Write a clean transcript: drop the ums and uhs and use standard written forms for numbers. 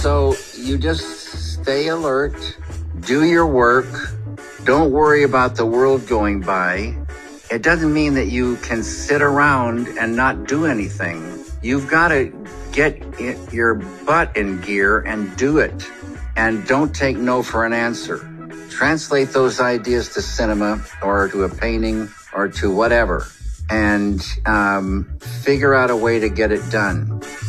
So you just stay alert, do your work, don't worry about the world going by. It doesn't mean that you can sit around and not do anything. You've got to get your butt in gear and do it. And don't take no for an answer. Translate those ideas to cinema or to a painting or to whatever, and figure out a way to get it done.